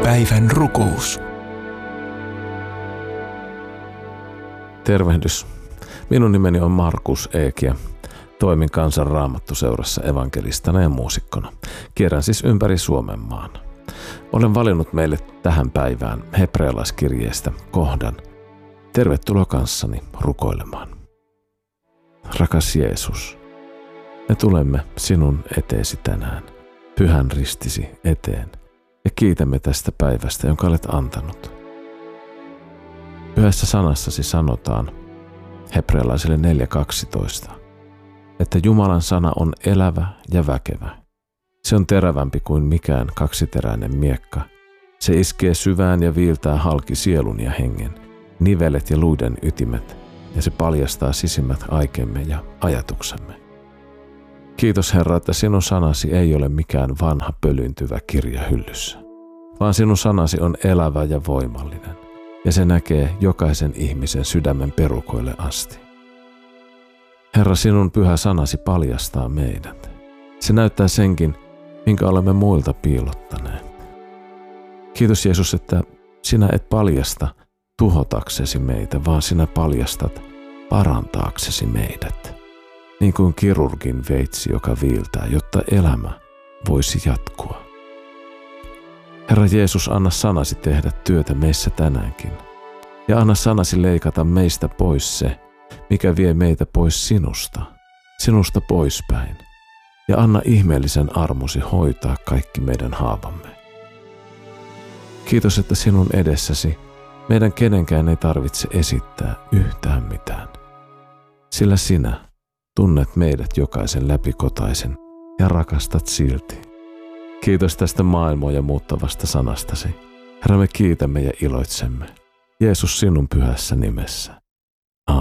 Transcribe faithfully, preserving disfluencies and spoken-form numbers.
Päivän rukous. Tervehdys. Minun nimeni on Markus Eek ja toimin Kansan Raamattuseurassa evankelistana ja muusikkona. Kierrän siis ympäri Suomenmaan. Olen valinnut meille tähän päivään hebrealaiskirjeestä kohdan. Tervetuloa kanssani rukoilemaan. Rakas Jeesus, me tulemme sinun eteesi tänään, pyhän ristisi eteen, ja kiitämme tästä päivästä, jonka olet antanut. Pyhässä sanassasi sanotaan hebrealaisille neljä kaksitoista, että Jumalan sana on elävä ja väkevä. Se on terävämpi kuin mikään kaksiteräinen miekka. Se iskee syvään ja viiltää halki sielun ja hengen, nivelet ja luiden ytimet, ja se paljastaa sisimmät aikemme ja ajatuksemme. Kiitos Herra, että sinun sanasi ei ole mikään vanha pölyyntyvä kirja hyllyssä, vaan sinun sanasi on elävä ja voimallinen, ja se näkee jokaisen ihmisen sydämen perukoille asti. Herra, sinun pyhä sanasi paljastaa meidät. Se näyttää senkin, minkä olemme muilta piilottaneet. Kiitos Jeesus, että sinä et paljasta tuhotaksesi meitä, vaan sinä paljastat parantaaksesi meidät. Niin kuin kirurgin veitsi, joka viiltää, jotta elämä voisi jatkua. Herra Jeesus, anna sanasi tehdä työtä meissä tänäänkin. Ja anna sanasi leikata meistä pois se, mikä vie meitä pois sinusta, sinusta poispäin. Ja anna ihmeellisen armosi hoitaa kaikki meidän haavamme. Kiitos, että sinun edessäsi meidän kenenkään ei tarvitse esittää yhtään mitään. Sillä sinä tunnet meidät jokaisen läpikotaisen ja rakastat silti. Kiitos tästä maailmoja muuttavasta sanastasi. Herra, me kiitämme ja iloitsemme. Jeesus sinun pyhässä nimessä.